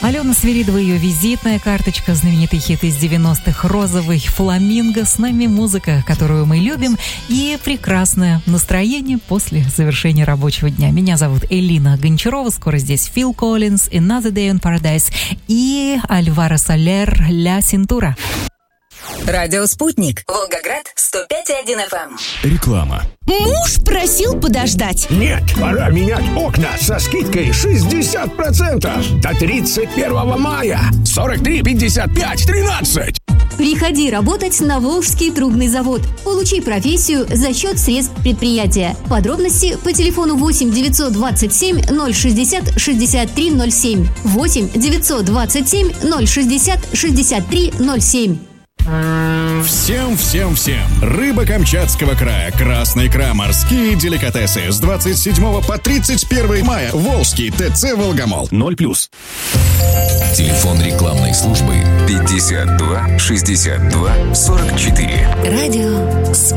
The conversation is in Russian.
Алена Свиридова, ее визитная карточка, знаменитый хит из 90-х «Розовый фламинго». С нами музыка, которую мы любим, и прекрасное настроение после завершения рабочего дня. Меня зовут Элина Гончарова, скоро здесь Фил Коллинз, Another Day in Paradise и Альваро Солер «Ля Синтура». Радио «Спутник». Волгоград, 105,1 FM. Реклама. Муж просил подождать. Нет, пора менять окна со скидкой 60%. До 31 мая. 43, 55, 13. Приходи работать на Волжский трубный завод. Получи профессию за счет средств предприятия. Подробности по телефону 8 927 060 63 07. 8 927 060 63 07. Всем! Рыба Камчатского края, красная икра, морские деликатесы. С 27 по 31 мая. Волжский ТЦ «Волгомол». 0+. Телефон рекламной службы 52 62 44. Радио